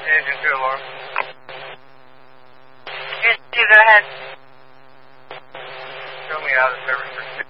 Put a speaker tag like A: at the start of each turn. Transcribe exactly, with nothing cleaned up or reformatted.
A: Engine two alarm.
B: Engine two, go ahead.
A: Show me out of service for